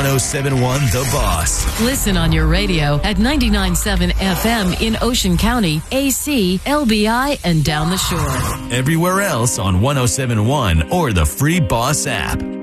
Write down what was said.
1071 The Boss. Listen on your radio at 99.7 FM in Ocean County, AC, LBI, and down the shore. Everywhere else on 1071 or the free Boss app.